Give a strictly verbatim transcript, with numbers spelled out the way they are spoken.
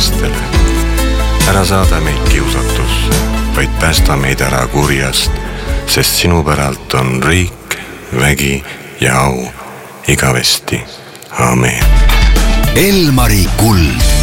vaestele. Ära saada meid kiusatusse, vaid päästa meid ära kurjast, sest sinu päralt on riik, vägi ja au igavesti. Aamen. Elmari kuld.